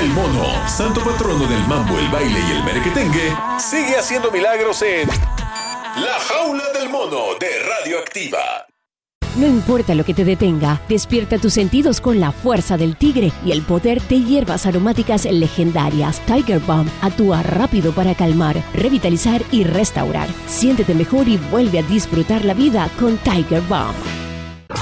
El mono, santo patrono del mambo, el baile y el merequetengue, sigue haciendo milagros en La Jaula del Mono de Radioactiva. No importa lo que te detenga, despierta tus sentidos con la fuerza del tigre y el poder de hierbas aromáticas legendarias. Tiger Balm actúa rápido para calmar, revitalizar y restaurar. Siéntete mejor y vuelve a disfrutar la vida con Tiger Balm.